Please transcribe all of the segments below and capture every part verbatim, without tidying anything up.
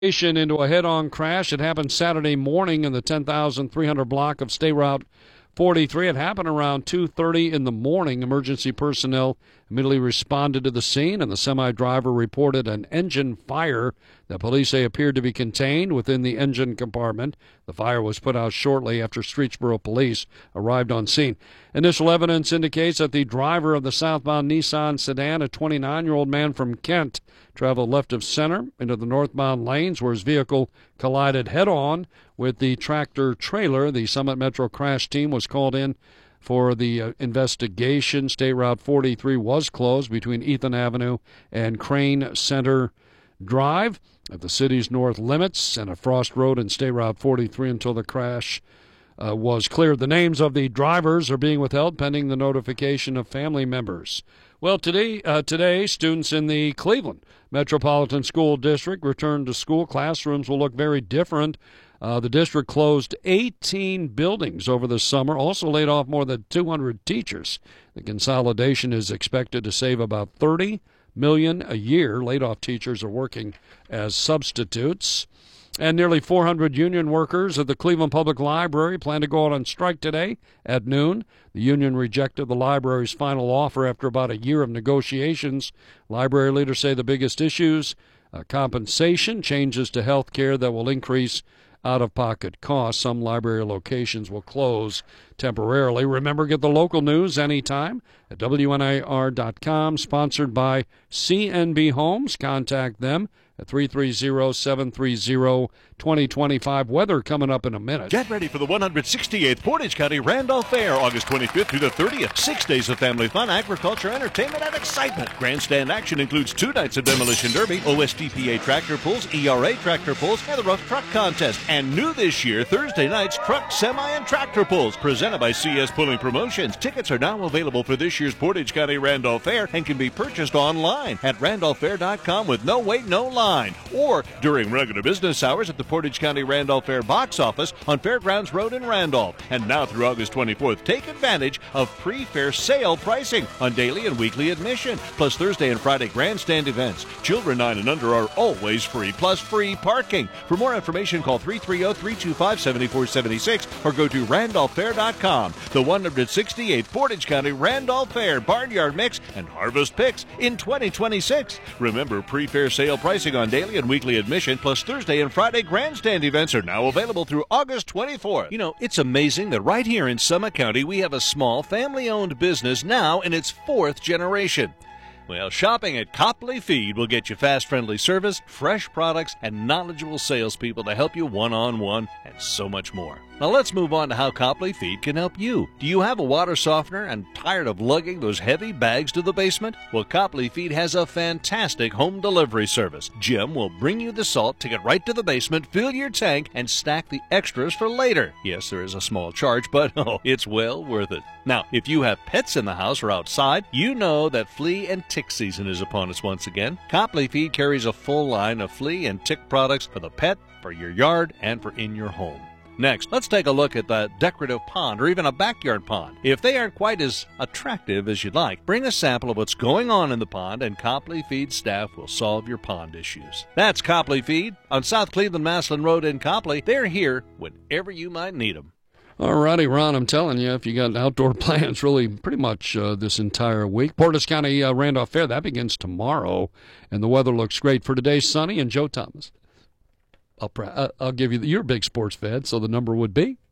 Into a head-on crash. It happened Saturday morning in the ten thousand three hundred block of State Route forty-three. It happened around two thirty in the morning. Emergency personnel immediately responded to the scene, and the semi-driver reported an engine fire that police say appeared to be contained within the engine compartment. The fire was put out shortly after Streetsboro police arrived on scene. Initial evidence indicates that the driver of the southbound Nissan sedan, a twenty-nine-year-old man from Kent, traveled left of center into the northbound lanes where his vehicle collided head-on with the tractor-trailer. The Summit Metro crash team was called in for the uh, investigation. State Route forty-three was closed between Ethan Avenue and Crane Center Drive at the city's north limits, and a Frost Road and State Route forty-three until the crash uh, was cleared. The names of the drivers are being withheld pending the notification of family members. Well, today, uh, today, students in the Cleveland Metropolitan School District returned to school. Classrooms will look very different. Uh, the district closed eighteen buildings over the summer, also laid off more than two hundred teachers. The consolidation is expected to save about thirty million dollars a year. Laid-off teachers are working as substitutes. And nearly four hundred union workers at the Cleveland Public Library plan to go out on strike today at noon. The union rejected the library's final offer after about a year of negotiations. Library leaders say the biggest issues, uh, compensation, changes to health care that will increase out-of-pocket costs. Some library locations will close temporarily. Remember, get the local news anytime at W N A R dot com, sponsored by C N B Homes. Contact them at three three zero, seven three zero, two zero two five. Weather coming up in a minute. Get ready for the one hundred sixty-eighth Portage County Randolph Fair, August twenty-fifth through the thirtieth. Six days of family fun, agriculture, entertainment, and excitement. Grandstand action includes two nights of demolition derby, O S T P A tractor pulls, E R A tractor pulls, and the rough truck contest. And new this year, Thursday nights, truck, semi, and tractor pulls, presented by C S Pulling Promotions. Tickets are now available for this year's Portage County Randolph Fair and can be purchased online at randolph fair dot com with no wait, no line, or during regular business hours at the Portage County Randolph Fair box office on Fairgrounds Road in Randolph. And now through August twenty-fourth, take advantage of pre-fair sale pricing on daily and weekly admission, plus Thursday and Friday grandstand events. Children nine and under are always free, plus free parking. For more information, call three three zero, three two five, seven four seven six or go to randolph fair dot com. The one hundred sixty-eighth Portage County Randolph Fair Barnyard Mix and Harvest Picks in twenty twenty-six. Remember, pre-fair sale pricing on daily and weekly admission, plus Thursday and Friday grandstand events are now available through August twenty-fourth. You know, it's amazing that right here in Summit County we have a small family-owned business now in its fourth generation. Well, shopping at Copley Feed will get you fast, friendly service, fresh products, and knowledgeable salespeople to help you one-on-one, and so much more. Now let's move on to how Copley Feed can help you. Do you have a water softener and tired of lugging those heavy bags to the basement? Well, Copley Feed has a fantastic home delivery service. Jim will bring you the salt to get right to the basement, fill your tank, and stack the extras for later. Yes, there is a small charge, but oh, it's well worth it. Now, if you have pets in the house or outside, you know that flea and tick season is upon us once again. Copley Feed carries a full line of flea and tick products for the pet, for your yard, and for in your home. Next, let's take a look at the decorative pond or even a backyard pond. If they aren't quite as attractive as you'd like, bring a sample of what's going on in the pond and Copley Feed staff will solve your pond issues. That's Copley Feed on South Cleveland Maslin Road in Copley. They're here whenever you might need them. All righty, Ron, I'm telling you, if you got outdoor plans really pretty much uh, this entire week. Portage County uh, Randolph Fair, that begins tomorrow, and the weather looks great. For today, sunny, and Joe Thomas. I'll, uh, I'll give you, the, you're a big sports fan, so the number would be?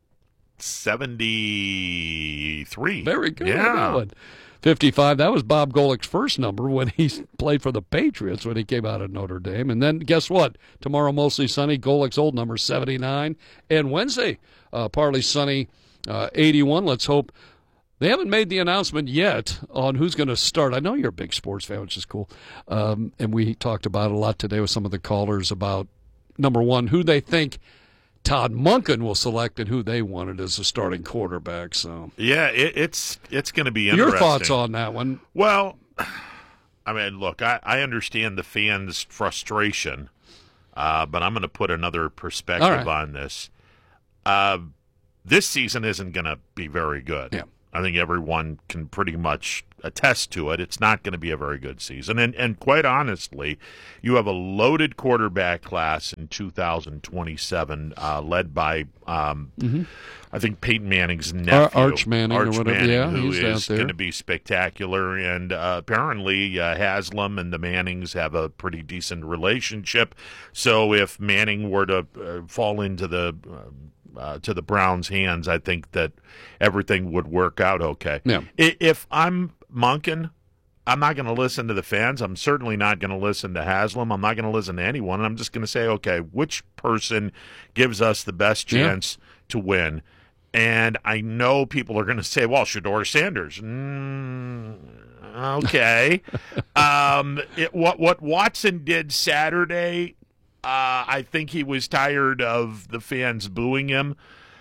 seventy-three. Very good. Yeah. fifty-five, that was Bob Golick's first number when he played for the Patriots when he came out of Notre Dame. And then guess what? Tomorrow, mostly sunny. Golick's old number, seventy-nine. And Wednesday, uh, partly sunny, uh, eighty-one. Let's hope. They haven't made the announcement yet on who's going to start. I know you're a big sports fan, which is cool. Um, and we talked about it a lot today with some of the callers about, number one, who they think Todd Monken will select and who they wanted as a starting quarterback. So yeah, it, it's it's going to be interesting. Your thoughts on that one? Well, I mean, look, I, I understand the fans' frustration, uh, but I'm going to put another perspective right. on this. Uh, this season isn't going to be very good. Yeah. I think everyone can pretty much attest to it, it's not going to be a very good season. And and quite honestly, you have a loaded quarterback class in two thousand twenty-seven, uh, led by um, mm-hmm. I think Peyton Manning's nephew, Arch Manning, Arch or whatever. Manning, Yeah, who he's is out going there. to be spectacular. And uh, apparently, uh, Haslam and the Mannings have a pretty decent relationship. So if Manning were to uh, fall into the uh, uh, to the Browns' hands, I think that everything would work out okay. Yeah. I- If I'm Monken, I'm not going to listen to the fans. I'm certainly not going to listen to Haslam. I'm not going to listen to anyone. I'm just going to say, okay, which person gives us the best chance yeah. to win? And I know people are going to say, well, Shedeur Sanders. Mm, okay. um, it, what, what Watson did Saturday, uh, I think he was tired of the fans booing him.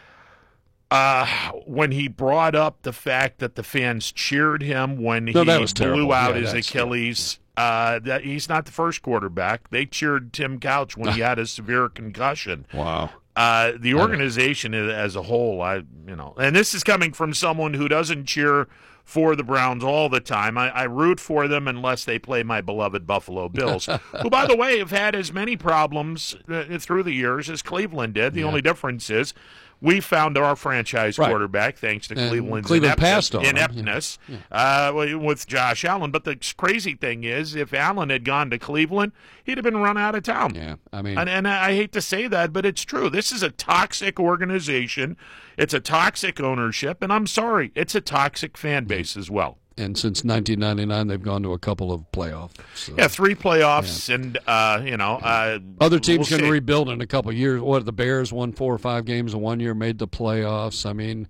Uh, when he brought up the fact that the fans cheered him when no, he blew terrible. out yeah, his Achilles, uh, that he's not the first quarterback. They cheered Tim Couch when he had a severe concussion. Wow. Uh, the organization as a whole, I you know, and this is coming from someone who doesn't cheer for the Browns all the time. I, I root for them unless they play my beloved Buffalo Bills, who, by the way, have had as many problems uh, through the years as Cleveland did. The yeah. only difference is we found our franchise right. quarterback thanks to and Cleveland's Cleveland ineptness, on ineptness yeah. Yeah. Uh, with Josh Allen. But the crazy thing is, if Allen had gone to Cleveland, he'd have been run out of town. Yeah, I mean, and, and I hate to say that, but it's true. This is a toxic organization. It's a toxic ownership, and I'm sorry, it's a toxic fan base as well. And since nineteen ninety-nine, they've gone to a couple of playoffs. So. Yeah, three playoffs, yeah. and uh, you know, uh, other teams we'll can see. rebuild in a couple of years. What the Bears won four or five games in one year, made the playoffs. I mean,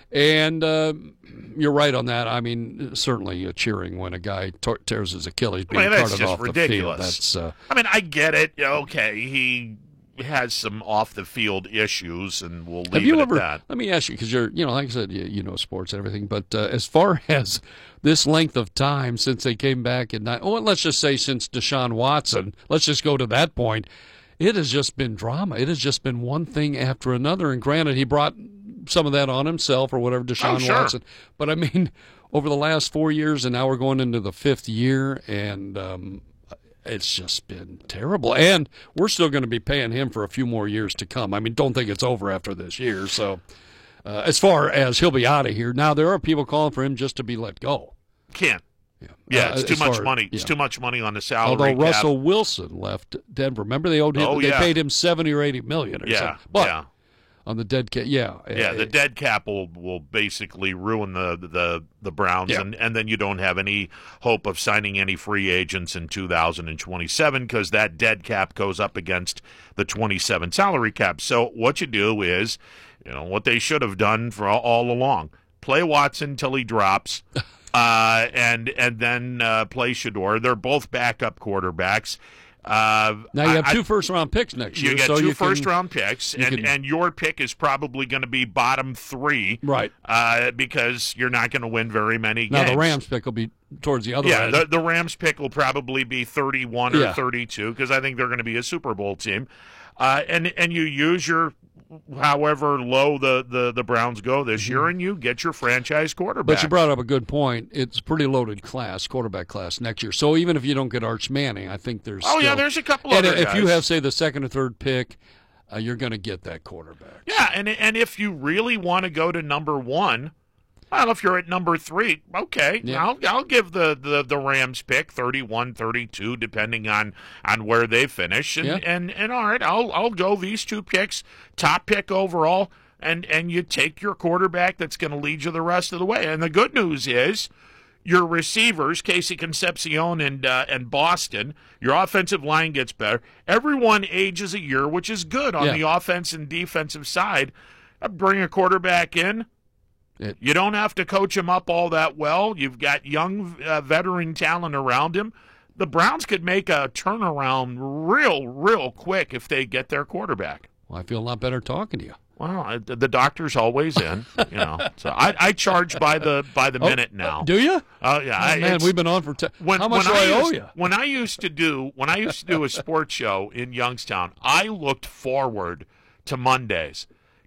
and uh, you're right on that. I mean, certainly uh, cheering when a guy tor- tears his Achilles, being I mean, that's carted just off ridiculous. the field. That's. Uh, I mean, I get it. Okay, he has some off the field issues, and we'll leave have you it ever, at that. Let me ask you, because you're, you know, like I said, you, you know sports and everything, but uh, as far as this length of time since they came back in, oh, let's just say since Deshaun Watson, let's just go to that point, it has just been drama. It has just been one thing after another. And granted, he brought some of that on himself or whatever, Deshaun oh, sure. Watson. But I mean, over the last four years, and now we're going into the fifth year, and um, it's just been terrible. And we're still going to be paying him for a few more years to come. I mean, don't think it's over after this year. So uh, as far as he'll be out of here, now there are people calling for him just to be let go. Can't. Yeah, yeah uh, it's too much far, money. Yeah. It's too much money on the salary Although cap. Russell Wilson left Denver. Remember they owed him, oh, they yeah. paid him seventy or eighty million or yeah, something. But yeah. on the dead cap, yeah. Yeah, the dead cap will, will basically ruin the the, the Browns, yeah. and, and then you don't have any hope of signing any free agents in two thousand twenty-seven because that dead cap goes up against the twenty-seven salary cap. So what you do is, you know, what they should have done for all, all along, play Watson till he drops, uh, and and then uh, play Shedeur. They're both backup quarterbacks. Uh, now you have I, two first-round picks next you year. get so two you first-round picks, you and, can, and your pick is probably going to be bottom three, right? Uh, because you're not going to win very many games. Now the Rams pick will be towards the other yeah, end. the, the Rams pick will probably be thirty-one or yeah. thirty-two because I think they're going to be a Super Bowl team. Uh, and and you use your however low the, the, the Browns go this mm-hmm. year, and you get your franchise quarterback. But you brought up a good point. It's a pretty loaded class, quarterback class next year. So even if you don't get Arch Manning, I think there's oh still, yeah, there's a couple and other if guys. you have say the second or third pick, uh, you're going to get that quarterback. Yeah, and and if you really want to go to number one. Well, if you're at number three, okay, yeah. I'll I'll give the, the, the Rams pick thirty-one, thirty-two, depending on, on where they finish, and, yeah. and and all right, I'll I'll go these two picks, top pick overall, and and you take your quarterback that's going to lead you the rest of the way. And the good news is, your receivers, Casey Concepcion and uh, and Boston, your offensive line gets better. Everyone ages a year, which is good on yeah. the offense and defensive side. I bring a quarterback in. It, you don't have to coach him up all that well. You've got young uh, veteran talent around him. The Browns could make a turnaround real, real quick if they get their quarterback. Well, I feel a lot better talking to you. Well, I, the doctor's always in, you know. So I, I charge by the by the oh, minute now. Do you? Oh yeah, oh, I, man, we've been on for. Te- when, How much when do I, I owe used, you? When I used to do when I used to do a sports show in Youngstown, I looked forward to Mondays.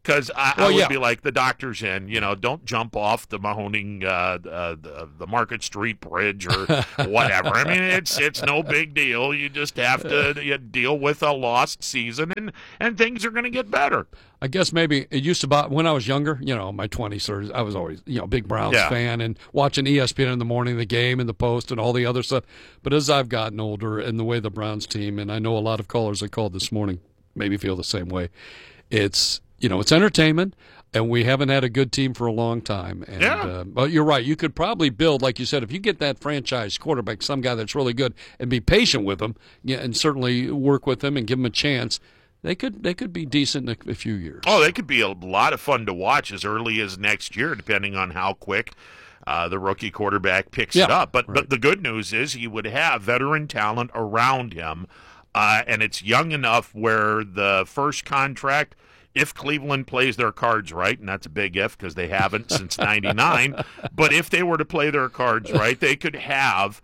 Because I, well, I would yeah. be like, the doctor's in. You know, don't jump off the Mahoning, uh, uh, the, the Market Street Bridge or whatever. I mean, it's it's no big deal. You just have to you deal with a lost season, and, and things are going to get better. I guess maybe it used to be when I was younger, you know, my twenties, I was always, you know, a big Browns yeah. fan and watching E S P N in the morning, the game and the Post and all the other stuff. But as I've gotten older and the way the Browns team, and I know a lot of callers that called this morning maybe feel the same way, it's, you know, it's entertainment, and we haven't had a good team for a long time. And, yeah. Uh, but you're right. You could probably build, like you said, if you get that franchise quarterback, some guy that's really good, and be patient with him, yeah, and certainly work with him and give him a chance, They could they could be decent in a, a few years. Oh, they could be a lot of fun to watch as early as next year, depending on how quick uh, the rookie quarterback picks yeah, it up. But right. but the good news is he would have veteran talent around him, uh, and it's young enough where the first contract, if Cleveland plays their cards right, and that's a big if because they haven't since ninety-nine, but if they were to play their cards right, they could have,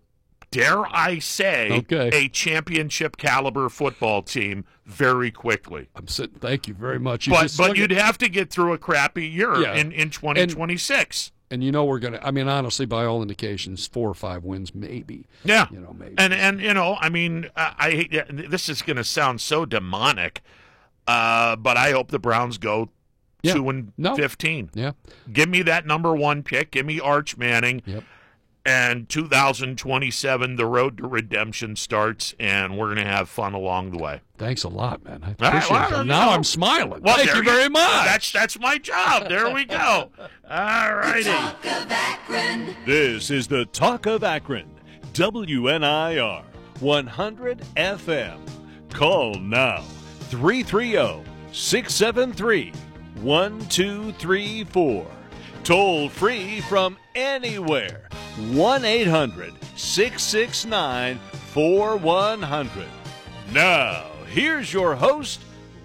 dare I say, okay. a championship caliber football team very quickly. I'm sitting. Thank you very much. You But but you'd at, have to get through a crappy year yeah. in, in twenty twenty-six. And, and you know we're going to, I mean, honestly, by all indications, four or five wins, maybe. Yeah. You know, maybe. And, and you know, I mean, I, I hate this is going to sound so demonic, uh, but I hope the Browns go yeah. two and no. fifteen. Yeah. Give me that number one pick. Give me Arch Manning. Yep. And two thousand twenty-seven, the road to redemption starts, and we're going to have fun along the way. Thanks a lot, man. I Right, appreciate well, it. Now know. I'm smiling. Well, Thank you very you, much. That's that's my job. There we go. All righty. Talk of Akron. This is the Talk of Akron, W N I R one hundred F M. Call now, three three zero, six seven three, one two three four. Toll free from anywhere, one eight hundred, six six nine, four one zero zero. Now, here's your host,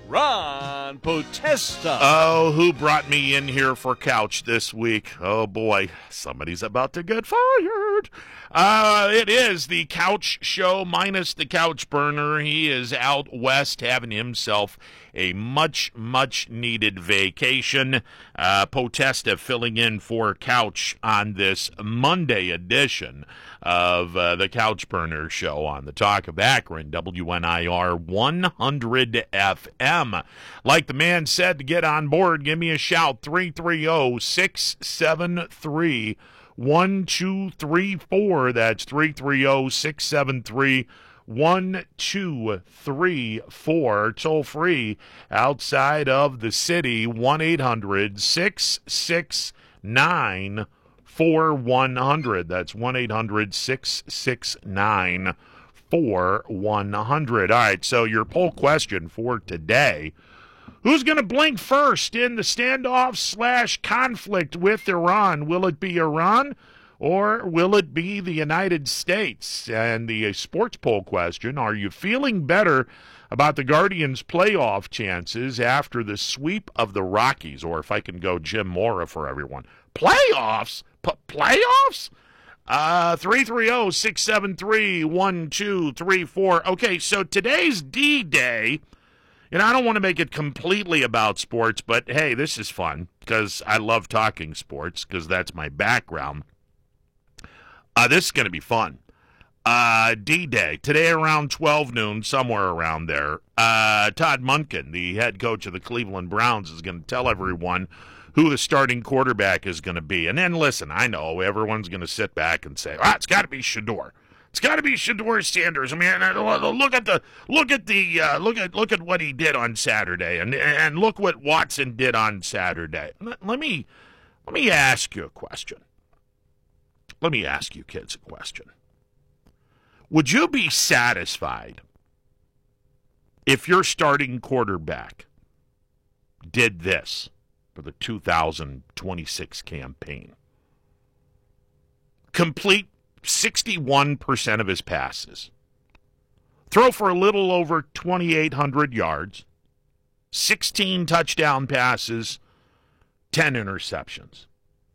Ron Potesta. Oh, who brought me in here for couch this week? Oh, boy, somebody's about to get fired. Uh, it is the Couch Show minus the Couch Burner. He is out west having himself a much, much needed vacation. Uh, Potesta filling in for Couch on this Monday edition of uh, the Couch Burner Show on the Talk of Akron, W N I R one hundred F M. Like the man said, to get on board, give me a shout, three three zero, six seven three, one two three four. That's three three zero, six seven three, one two three four. Toll free outside of the city, one eight hundred, six six nine, four one zero zero. That's one eight hundred, six six nine, four one zero zero. All right, so your poll question for today: who's going to blink first in the standoff slash conflict with Iran? Will it be Iran or will it be the United States? And the sports poll question: are you feeling better about the Guardians' playoff chances after the sweep of the Rockies? Or if I can go Jim Mora for everyone, playoffs? P- playoffs? Uh, three three zero, six seven three, one two three four. Okay, so today's D-Day. And I don't want to make it completely about sports, but hey, this is fun because I love talking sports because that's my background. Uh, this is going to be fun. Uh, D-Day, today around twelve noon, somewhere around there. Uh, Todd Monken, the head coach of the Cleveland Browns, is going to tell everyone who the starting quarterback is going to be. And then, listen, I know everyone's going to sit back and say, ah, it's got to be Shedeur. It's got to be Shedeur Sanders. I mean, look at the look at the uh, look at look at what he did on Saturday, and and look what Watson did on Saturday. Let me let me ask you a question. Let me ask you kids a question. Would you be satisfied if your starting quarterback did this for the two thousand twenty-six campaign? Complete sixty-one percent of his passes, throw for a little over twenty-eight hundred yards, sixteen touchdown passes, ten interceptions.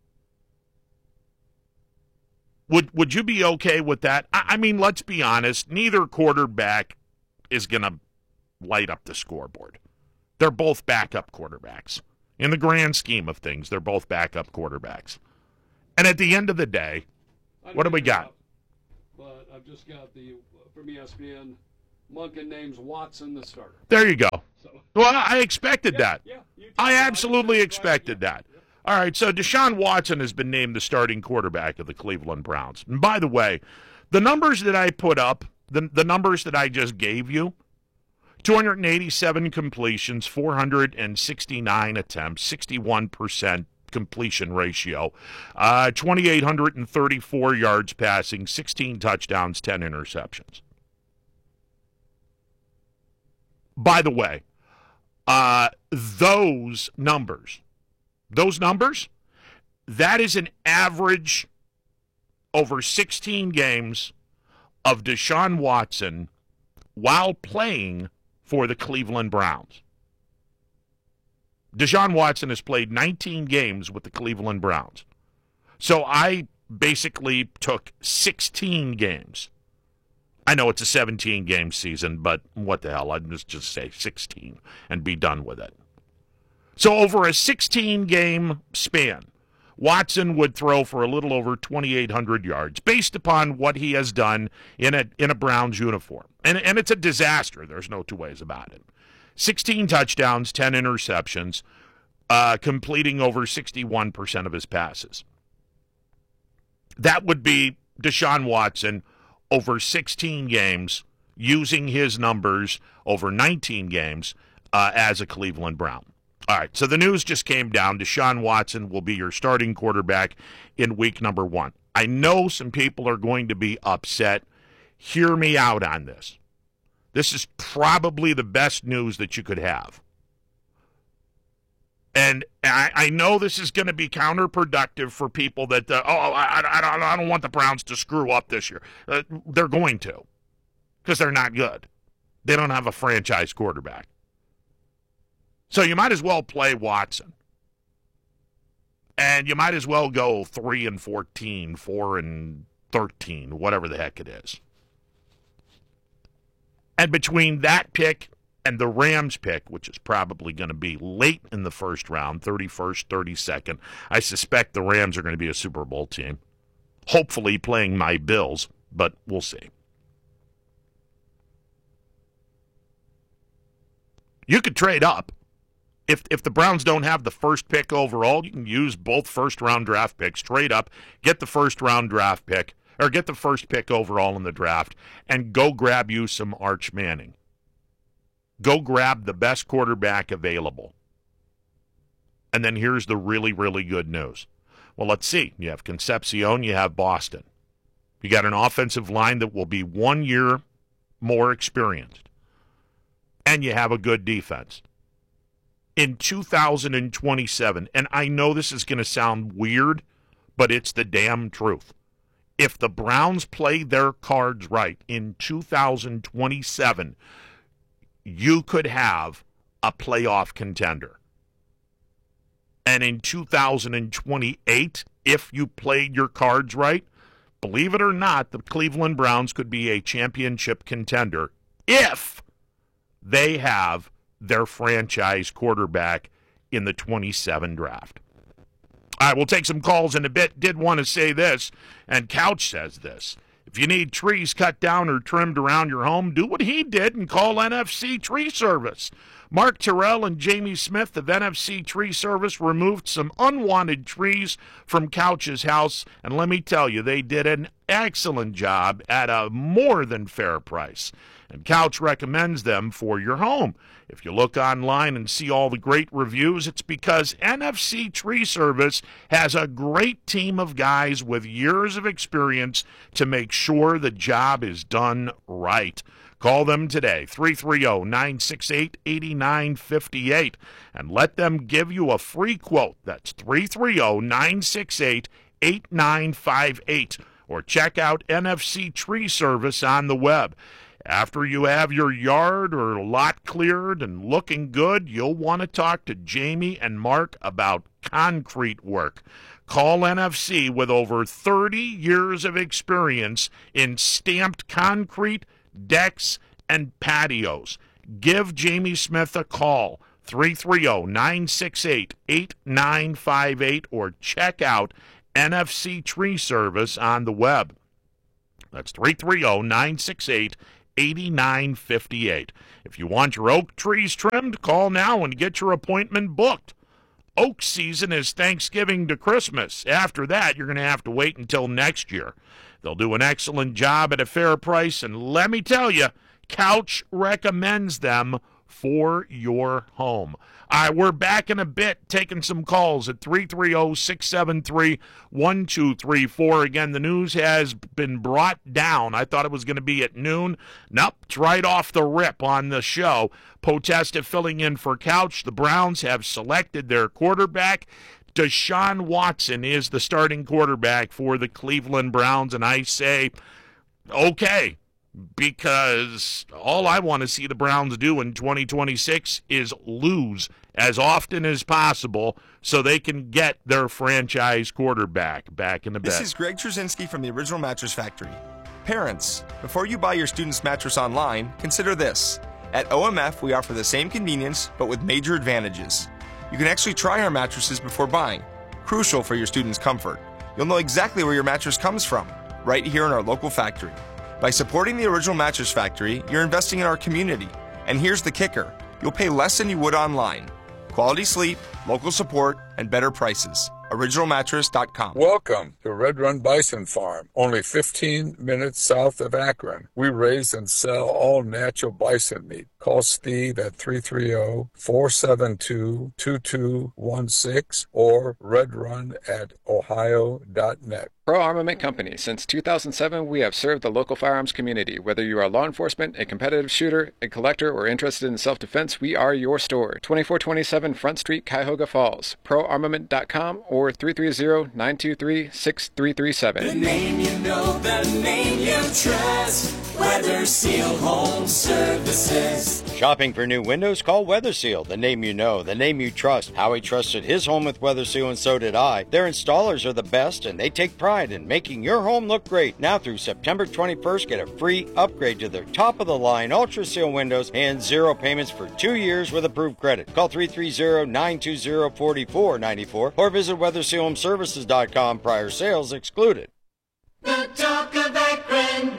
Would would you be okay with that? I, I mean, let's be honest. Neither quarterback is going to light up the scoreboard. They're both backup quarterbacks. In the grand scheme of things, they're both backup quarterbacks. And at the end of the day, what do we got? But I've just got the, from E S P N, Monken names Watson the starter. There you go. So, Well, I expected yeah, that. Yeah, you too. I absolutely I expected yeah, that. All right, so Deshaun Watson has been named the starting quarterback of the Cleveland Browns. And by the way, the numbers that I put up, the, the numbers that I just gave you, two hundred eighty-seven completions, four hundred sixty-nine attempts, sixty-one percent completion ratio, uh, two thousand eight hundred thirty-four yards passing, sixteen touchdowns, ten interceptions. By the way, uh, those numbers, those numbers, that is an average over sixteen games of Deshaun Watson while playing for the Cleveland Browns. Deshaun Watson has played nineteen games with the Cleveland Browns. So I basically took sixteen games. I know it's a seventeen-game season, but what the hell? I'd just, just say sixteen and be done with it. So over a sixteen-game span, Watson would throw for a little over twenty-eight hundred yards based upon what he has done in a in a Browns uniform. And, and it's a disaster. There's no two ways about it. sixteen touchdowns, ten interceptions, uh, completing over sixty-one percent of his passes. That would be Deshaun Watson over sixteen games, using his numbers over nineteen games uh, as a Cleveland Brown. All right, so the news just came down. Deshaun Watson will be your starting quarterback in week number one. I know some people are going to be upset. Hear me out on this. This is probably the best news that you could have. And I, I know this is going to be counterproductive for people that, uh, oh, I, I, don't, I don't want the Browns to screw up this year. Uh, they're going to, because they're not good. They don't have a franchise quarterback. So you might as well play Watson. And you might as well go three and fourteen, four and thirteen, whatever the heck it is. And between that pick and the Rams pick, which is probably going to be late in the first round, thirty-first, thirty-second, I suspect the Rams are going to be a Super Bowl team. Hopefully playing my Bills, but we'll see. You could trade up. If if the Browns don't have the first pick overall, you can use both first-round draft picks, trade up, get the first-round draft pick, or get the first pick overall in the draft, and go grab you some Arch Manning. Go grab the best quarterback available. And then here's the really, really good news. Well, let's see. You have Concepcion, you have Boston. You got an offensive line that will be one year more experienced. And you have a good defense. In two thousand twenty-seven, and I know this is going to sound weird, but it's the damn truth. If the Browns play their cards right in two thousand twenty-seven, you could have a playoff contender. And in two thousand twenty-eight, if you played your cards right, believe it or not, the Cleveland Browns could be a championship contender if they have their franchise quarterback in the twenty-seven draft. All right, we'll take some calls in a bit. Did want to say this, and Couch says this. If you need trees cut down or trimmed around your home, do what he did and call N F C Tree Service. Mark Terrell and Jamie Smith of N F C Tree Service removed some unwanted trees from Couch's house, and let me tell you, they did an excellent job at a more than fair price. And Couch recommends them for your home. If you look online and see all the great reviews, it's because N F C Tree Service has a great team of guys with years of experience to make sure the job is done right. Call them today, three three zero, nine six eight, eight nine five eight, and let them give you a free quote. That's three three zero, nine six eight, eight nine five eight. Or check out N F C Tree Service on the web. After you have your yard or lot cleared and looking good, you'll want to talk to Jamie and Mark about concrete work. Call N F C with over thirty years of experience in stamped concrete, decks, and patios. Give Jamie Smith a call. three three zero, nine six eight, eight nine five eight, or check out N F C Tree Service on the web. That's three three zero, nine six eight, eight nine five eight. If you want your oak trees trimmed, call now and get your appointment booked. Oak season is Thanksgiving to Christmas. After that, you're going to have to wait until next year. They'll do an excellent job at a fair price, and let me tell you, Couch recommends them for your home. All right, we're back in a bit, taking some calls at three three zero, six seven three, one two three four. Again, the news has been brought down. I thought it was going to be at noon. Nope, it's right off the rip on the show. Potesta filling in for Couch. The Browns have selected their quarterback. Deshaun Watson is the starting quarterback for the Cleveland Browns, and I say, okay, because all I want to see the Browns do in twenty twenty-six is lose as often as possible so they can get their franchise quarterback back in the bed. This is Greg Trzynski from the Original Mattress Factory. Parents, before you buy your student's mattress online, consider this. At O M F, we offer the same convenience, but with major advantages. You can actually try our mattresses before buying, crucial for your student's comfort. You'll know exactly where your mattress comes from, right here in our local factory. By supporting the Original Mattress Factory, you're investing in our community. And here's the kicker. You'll pay less than you would online. Quality sleep, local support, and better prices. original mattress dot com. Welcome to Red Run Bison Farm, only fifteen minutes south of Akron. We raise and sell all natural bison meat. Call Steve at three three zero, four seven two, two two one six or redrun at ohio dot net. Pro Armament Company. Since two thousand seven, we have served the local firearms community. Whether you are law enforcement, a competitive shooter, a collector, or interested in self-defense, we are your store. twenty-four twenty-seven Front Street, Cuyahoga Falls. pro armament dot com or three three zero, nine two three, six three three seven. The name you know, the name you trust. Weather Seal Home Services. Shopping for new windows? Call Weather Seal, the name you know, the name you trust. Howie trusted his home with Weather Seal, and so did I. Their installers are the best, and they take pride in making your home look great. Now through September twenty-first, get a free upgrade to their top-of-the-line Ultra Seal windows and zero payments for two years with approved credit. Call three three zero, nine two zero, four four nine four or visit weather seal home services dot com. Prior sales excluded. The talk of Akron,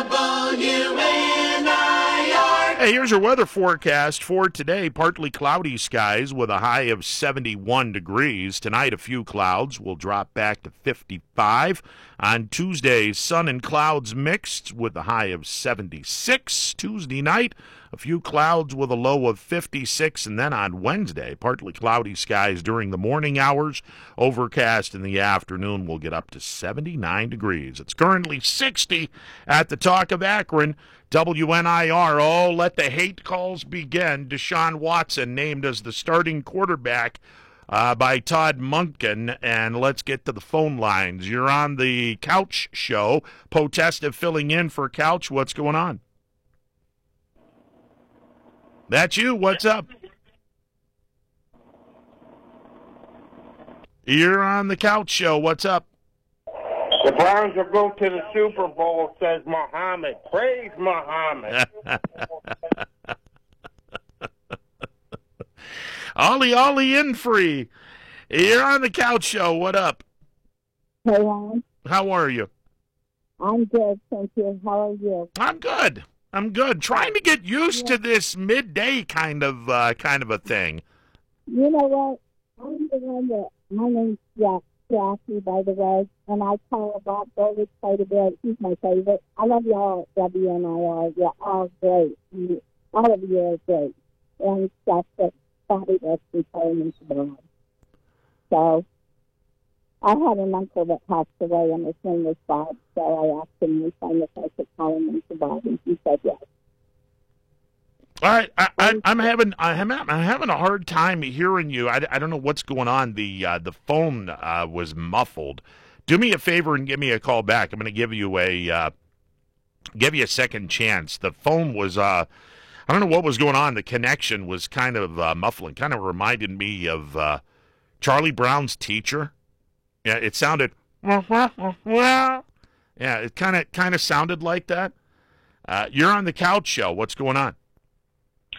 W N I R. Hey, here's your weather forecast for today. Partly cloudy skies with a high of seventy-one degrees. Tonight, a few clouds will drop back to fifty-five. On Tuesday, sun and clouds mixed with a high of seventy-six. Tuesday night, a few clouds with a low of fifty-six. And then on Wednesday, partly cloudy skies during the morning hours. Overcast in the afternoon will get up to seventy-nine degrees. It's currently sixty at the Talk of Akron. W N I R. Oh, let the hate calls begin. Deshaun Watson named as the starting quarterback uh, by Todd Monken. And let's get to the phone lines. You're on the Couch Show. Potesta filling in for Couch. What's going on? That's you. What's up? You're on the Couch Show. What's up? The Browns will go to the Super Bowl, says Muhammad. Praise Muhammad. Ollie, Ollie in free. You're on the Couch Show. What up? Hello. How are you? I'm good, thank you. How are you? I'm good. I'm good. Trying to get used yeah. to this midday kind of uh, kind of a thing. You know what? I'm the one that, my name's Jack, Jackie, by the way, and I call about Goldie quite a bit. He's my favorite. I love y'all at W N I R. You're all great. You, all of you are great. And stuff that Bobby does retirement abroad. So, I had an uncle that passed away, and his name was Bob, so I asked him this time if I could call him Mister Bob, and he said yes. All right, I, I, I'm having I'm, I'm having a hard time hearing you. I, I don't know what's going on. The uh, the phone uh, was muffled. Do me a favor and give me a call back. I'm going to give you a uh, give you a second chance. The phone was uh, I don't know what was going on. The connection was kind of uh, muffling. Kind of reminded me of uh, Charlie Brown's teacher. Yeah, it sounded. Yeah, it kind of kind of sounded like that. Uh, you're on the Couch Show. What's going on?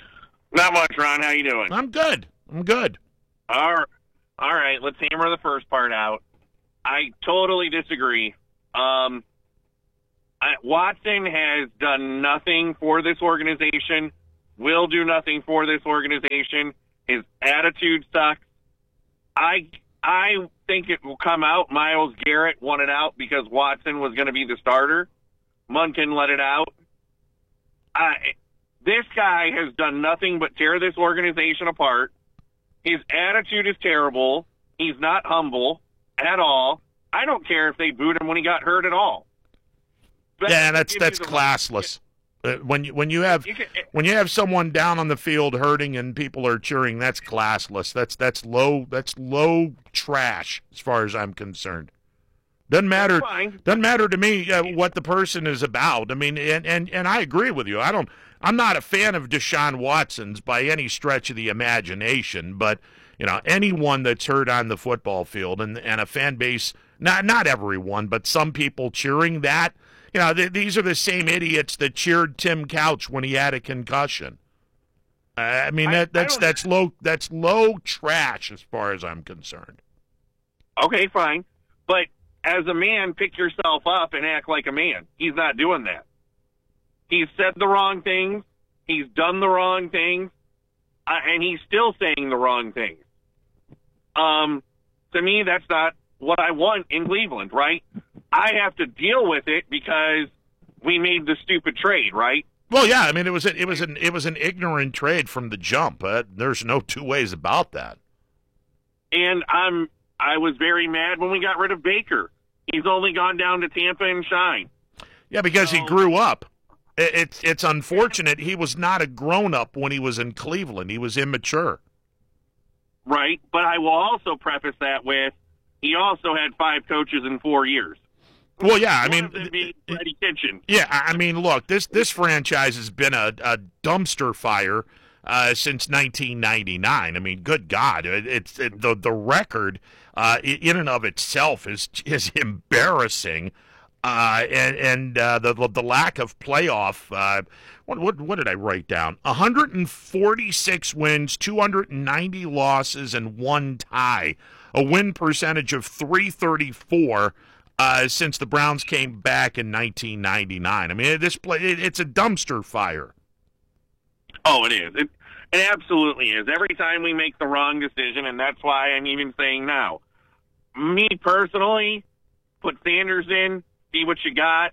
Not much, Ron. How you doing? I'm good. I'm good. All right. All right, let's hammer the first part out. I totally disagree. Um, I, Watson has done nothing for this organization, will do nothing for this organization. His attitude sucks. I I think it will come out. Myles Garrett won it out because Watson was going to be the starter. Monken let it out. I, this guy has done nothing but tear this organization apart. His attitude is terrible. He's not humble at all. I don't care if they booed him when he got hurt at all. But yeah, that's that's classless. Uh, when you when you have you can, when you have someone down on the field hurting and people are cheering, that's classless. That's that's low that's low trash as far as I'm concerned. Doesn't matter. Doesn't matter to me uh, what the person is about. I mean, and, and and I agree with you. I don't. I'm not a fan of Deshaun Watson's by any stretch of the imagination, but you know, anyone that's hurt on the football field and and a fan base, not not everyone, but some people cheering that. You know, th- these are the same idiots that cheered Tim Couch when he had a concussion. Uh, I mean, that, that's I that's low that's low trash as far as I'm concerned. Okay, fine, but as a man, pick yourself up and act like a man. He's not doing that. He's said the wrong things. He's done the wrong things, uh, and he's still saying the wrong things. Um, to me, that's not what I want in Cleveland, right? I have to deal with it because we made the stupid trade, right? Well, yeah, I mean it was a, it was an it was an ignorant trade from the jump. Uh, there's no two ways about that. And I'm I was very mad when we got rid of Baker. He's only gone down to Tampa and shine. Yeah, because so, he grew up. It, it's it's unfortunate he was not a grown up when he was in Cleveland. He was immature. Right, but I will also preface that with he also had five coaches in four years. Well, yeah, I One mean, of them being Freddie Kitchen. Yeah, I mean, look, this this franchise has been a, a dumpster fire uh, since nineteen ninety-nine. I mean, good God, it, it's it, the the record uh, in and of itself is is embarrassing, uh, and and uh, the the lack of playoff. Uh, what, what what did I write down? one hundred forty-six wins, two hundred ninety losses, and one tie. A win percentage of three thirty-four. Uh, since the Browns came back in nineteen ninety-nine. I mean, this play, it, it's a dumpster fire. Oh, it is. It, it absolutely is. Every time we make the wrong decision, and that's why I'm even saying now. Me personally, put Sanders in, see what you got.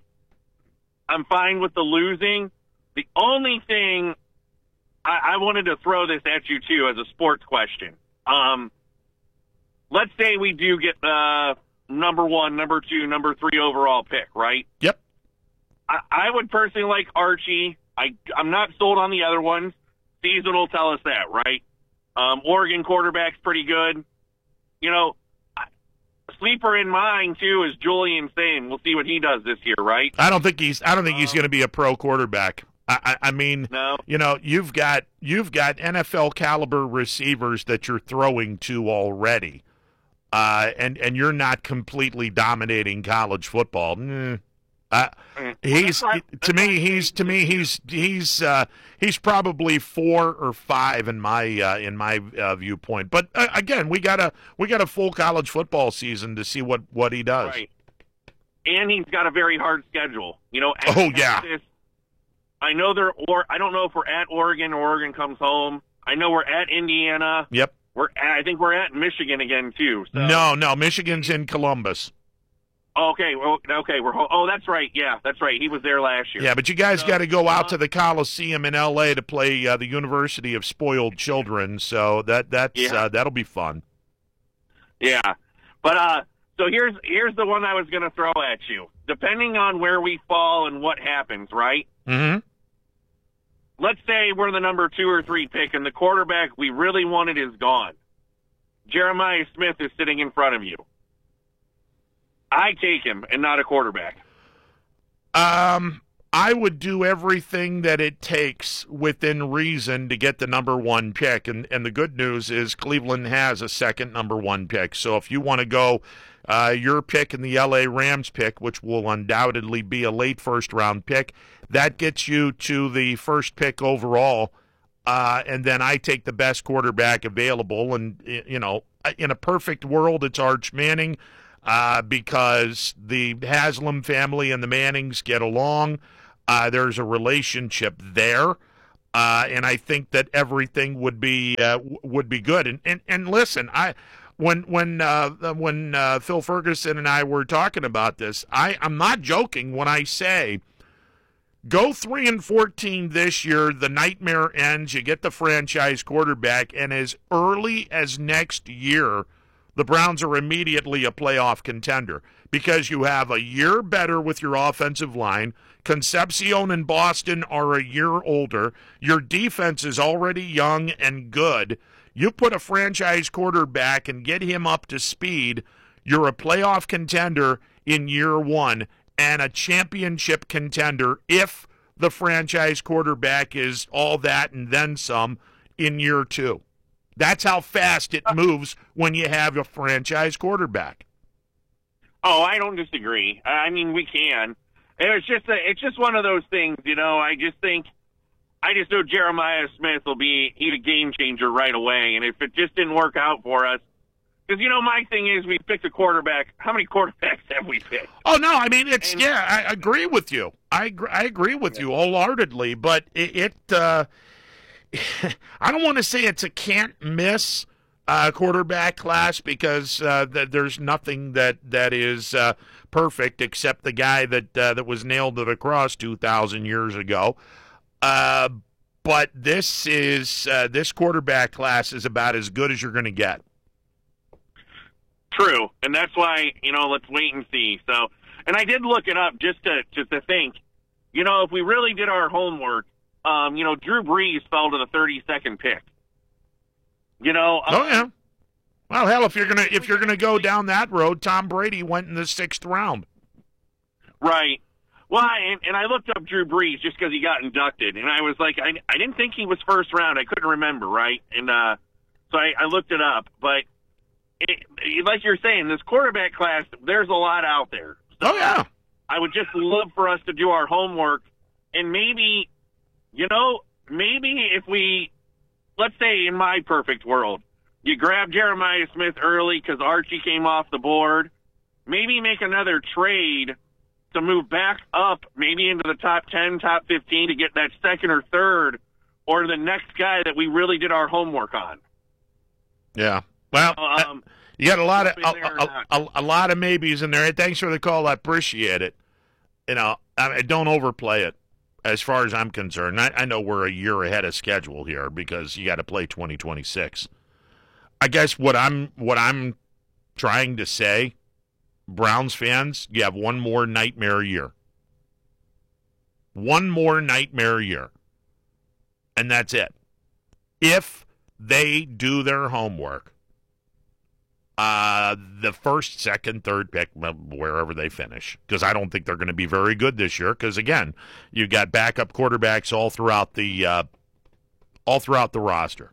I'm fine with the losing. The only thing I, I wanted to throw this at you, too, as a sports question. Um, let's say we do get the... Uh, number one, number two, number three overall pick, right? Yep. I, I would personally like Archie. I, I'm not sold on the other ones. Season will tell us that, right? Um, Oregon quarterback's pretty good. You know, sleeper in mine, too, is Julian Sain. We'll see what he does this year, right? I don't think he's I don't think um, he's going to be a pro quarterback. I, I, I mean, no. you know, you've got you've got N F L caliber receivers that you're throwing to already. Uh, and, and you're not completely dominating college football. Mm. Uh, he's to me. He's to me. He's he's uh, he's probably four or five in my uh, in my uh, viewpoint. But uh, again, we got a we got a full college football season to see what, what he does. Right. And he's got a very hard schedule. You know. Oh yeah. Texas, I know they're or I don't know if we're at Oregon or Oregon comes home. I know we're at Indiana. Yep. We're at, I think we're at Michigan again too. So. No, no, Michigan's in Columbus. Okay, well, okay, we're oh, that's right. Yeah, that's right. He was there last year. Yeah, but you guys so, got to go out uh, to the Coliseum in L A to play uh, the University of Spoiled Children. So that that's yeah. uh, that'll be fun. Yeah, but uh, so here's here's the one I was going to throw at you. Depending on where we fall and what happens, right? Mm-hmm. Let's say we're the number two or three pick, and the quarterback we really wanted is gone. Jeremiah Smith is sitting in front of you. I take him and not a quarterback. Um, I would do everything that it takes within reason to get the number one pick. And, and the good news is Cleveland has a second number one pick. So if you want to go uh, your pick and the L A Rams pick, which will undoubtedly be a late first round pick, that gets you to the first pick overall uh, and then I take the best quarterback available. And, you know, in a perfect world, it's Arch Manning uh, because the Haslam family and the Mannings get along. Uh, there's a relationship there. Uh, and I think that everything would be uh, would be good. And and, and listen, I when when uh, when uh, Phil Ferguson and I were talking about this, I, I'm not joking when I say go three and fourteen this year. The nightmare ends. You get the franchise quarterback, and as early as next year, the Browns are immediately a playoff contender because you have a year better with your offensive line. Concepcion and Boston are a year older. Your defense is already young and good. You put a franchise quarterback and get him up to speed, you're a playoff contender in year one and a championship contender if the franchise quarterback is all that and then some in year two. That's how fast it moves when you have a franchise quarterback. Oh, I don't disagree. I mean, we can. It's just a, it's just one of those things, you know. I just think, I just know Jeremiah Smith will be he's a game changer right away. And if it just didn't work out for us, because you know my thing is we picked a quarterback. How many quarterbacks have we picked? Oh no, I mean it's and, yeah. I agree with you. I agree, I agree with you wholeheartedly. But it, it uh, I don't want to say it's a can't miss uh, quarterback class because uh, th- there's nothing that that is. Uh, perfect except the guy that uh, that was nailed to the cross two thousand years ago. Uh, but this is uh, this quarterback class is about as good as you're going to get. True, and that's why, you know, let's wait and see. So, and I did look it up just to just to think, you know, if we really did our homework, um, you know, Drew Brees fell to the thirty-second pick. You know, oh um, yeah. Well, hell, if you're gonna if you're gonna go down that road, Tom Brady went in the sixth round. Right. Well, I, and, and I looked up Drew Brees just because he got inducted, and I was like, I, I didn't think he was first round. I couldn't remember, right? And uh, so I, I looked it up. But it, like you're saying, this quarterback class, there's a lot out there. So oh yeah. I would just love for us to do our homework, and maybe, you know, maybe if we, let's say in my perfect world, you grab Jeremiah Smith early because Archie came off the board. Maybe make another trade to move back up, maybe into the top ten, top fifteen to get that second or third, or the next guy that we really did our homework on. Yeah. Well, um, you got a lot of a, a, a, a lot of maybes in there. Thanks for the call. I appreciate it. You know, I, don't overplay it. As far as I'm concerned, I, I know we're a year ahead of schedule here because you got to play twenty twenty-six. I guess what I'm what I'm trying to say, Browns fans, you have one more nightmare year. One more nightmare year. And that's it. If they do their homework, uh, the first, second, third pick, wherever they finish, because I don't think they're going to be very good this year. Because again, you got backup quarterbacks all throughout the uh, all throughout the roster.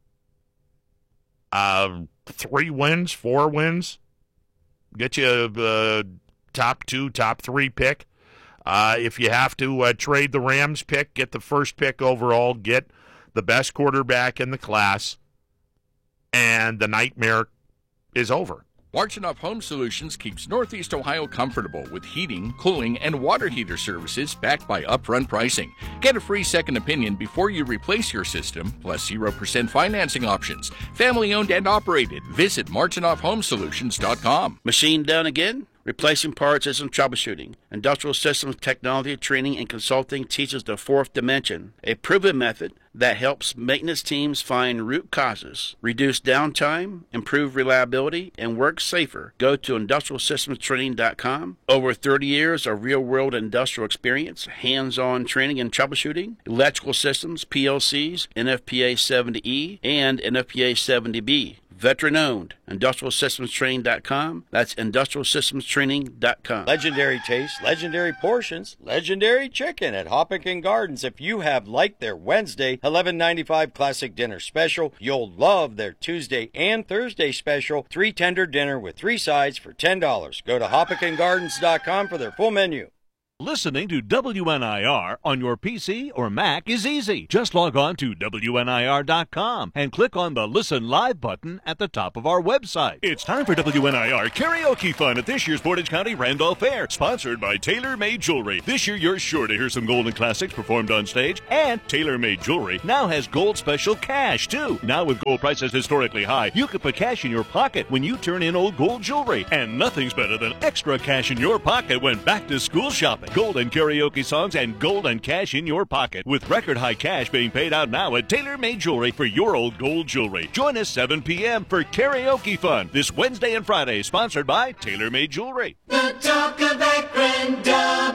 Uh, three wins, four wins, get you a uh, top two, top three pick. Uh, if you have to uh, trade the Rams pick, get the first pick overall, get the best quarterback in the class, and the nightmare is over. Marchinoff Home Solutions keeps Northeast Ohio comfortable with heating, cooling, and water heater services backed by upfront pricing. Get a free second opinion before you replace your system, plus zero percent financing options. Family owned and operated. Visit Marchinoff Home Solutions dot com. Machine done again? Replacing parts isn't troubleshooting. Industrial Systems Technology Training and Consulting teaches the fourth dimension, a proven method that helps maintenance teams find root causes, reduce downtime, improve reliability, and work safer. Go to industrial systems training dot com. Over thirty years of real-world industrial experience, hands-on training and troubleshooting, electrical systems, P L Cs, N F P A seventy E, and N F P A seventy B. Veteran-owned. industrial systems training dot com. That's industrial systems training dot com. Legendary taste, legendary portions, legendary chicken at Hoppican Gardens. If you have liked their Wednesday eleven ninety-five classic dinner special, you'll love their Tuesday and Thursday special three tender dinner with three sides for ten dollars. Go to hoppican gardens dot com for their full menu. Listening to W N I R on your P C or Mac is easy. Just log on to W N I R dot com and click on the Listen Live button at the top of our website. It's time for W N I R Karaoke Fun at this year's Portage County Randolph Fair, sponsored by Tailor Made Jewelry. This year, you're sure to hear some golden classics performed on stage, and Tailor Made Jewelry now has gold special cash, too. Now with gold prices historically high, you can put cash in your pocket when you turn in old gold jewelry. And nothing's better than extra cash in your pocket when back to school shopping. Golden karaoke songs and golden cash in your pocket, with record high cash being paid out now at Tailor Made Jewelry for your old gold jewelry. Join us seven p.m. for Karaoke Fun this Wednesday and Friday, sponsored by Tailor Made Jewelry. The talk of Akron,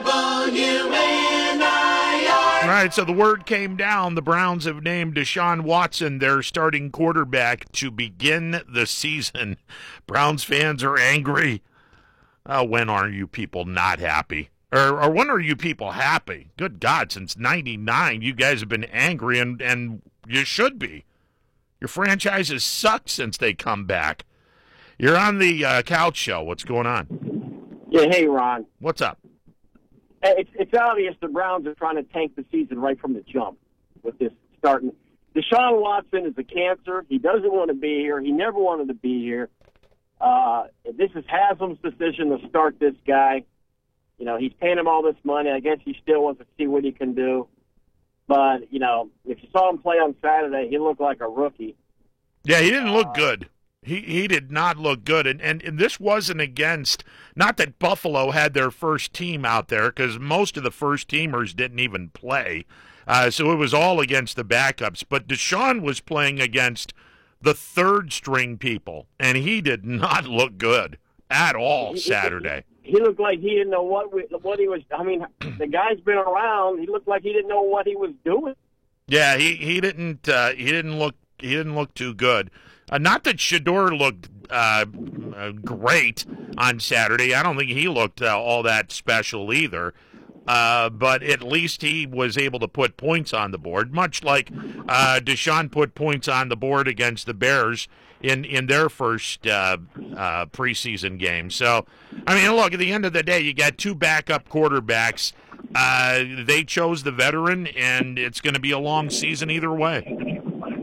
W N I R. All right, so the word came down. The Browns have named Deshaun Watson their starting quarterback to begin the season. Browns fans are angry. Uh, when are you people not happy? Or, or when are you people happy? Good God, since ninety-nine, you guys have been angry, and, and you should be. Your franchise has sucked since they come back. You're on the uh, Couch Show. What's going on? Yeah, hey, Ron. What's up? It's, it's obvious the Browns are trying to tank the season right from the jump with this starting. Deshaun Watson is a cancer. He doesn't want to be here. He never wanted to be here. Uh, this is Haslam's decision to start this guy. You know, he's paying him all this money. I guess he still wants to see what he can do. But, you know, if you saw him play on Saturday, he looked like a rookie. Yeah, he didn't look good. He he did not look good. And, and, and this wasn't against, not that Buffalo had their first team out there, because most of the first teamers didn't even play. Uh, so it was all against the backups. But Deshaun was playing against the third string people, and he did not look good at all Saturday. He looked like he didn't know what we, what he was. I mean, the guy's been around. He looked like he didn't know what he was doing. Yeah, he he didn't uh, he didn't look he didn't look too good. Uh, not that Shedeur looked uh, uh, great on Saturday. I don't think he looked uh, all that special either. Uh, but at least he was able to put points on the board, much like uh, Deshaun put points on the board against the Bears in, in their first uh, uh, preseason game. So, I mean, look, at the end of the day, you got two backup quarterbacks. Uh, they chose the veteran, and it's going to be a long season either way.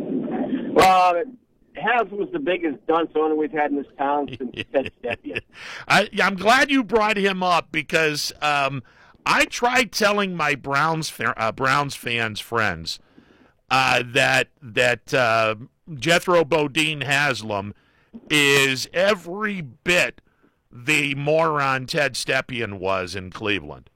Well, Haslam was the biggest dunce owner we've had in this town since Ted Stepien. I, I'm glad you brought him up because um, – I tried telling my Browns uh, Browns fans friends uh, that that uh, Jethro Bodine Haslam is every bit the moron Ted Stepien was in Cleveland.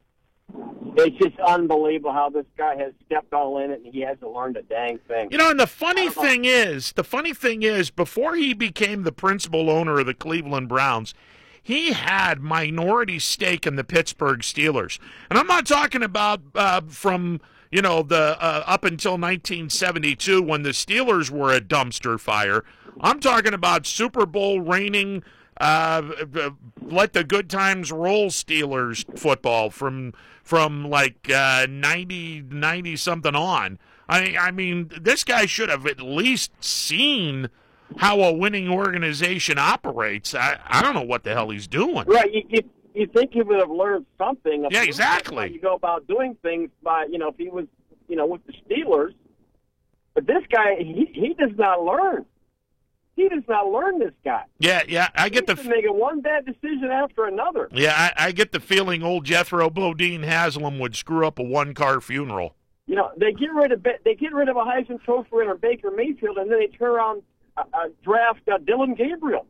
It's just unbelievable how this guy has stepped all in it and he hasn't learned a dang thing. You know, and the funny thing is, the funny thing is, before he became the principal owner of the Cleveland Browns, he had minority stake in the Pittsburgh Steelers. And I'm not talking about uh, from, you know, the uh, up until nineteen seventy-two when the Steelers were a dumpster fire. I'm talking about Super Bowl reigning, uh, let the good times roll Steelers football from from like uh, ninety, ninety something on. I, I mean, this guy should have at least seen how a winning organization operates. I, I don't know what the hell he's doing. Right, you, you, you think he would have learned something. Yeah, exactly. How you go about doing things by, you know, if he was, you know, with the Steelers. But this guy, he, he does not learn. He does not learn, this guy. Yeah, yeah, I get He's the... He's making one bad decision after another. Yeah, I, I get the feeling old Jethro Bodine Haslam would screw up a one-car funeral. You know, they get rid of they get rid of a Heisman Trophy winner, Baker Mayfield, and then they turn around Uh, uh, draft uh, Dylan Gabriel.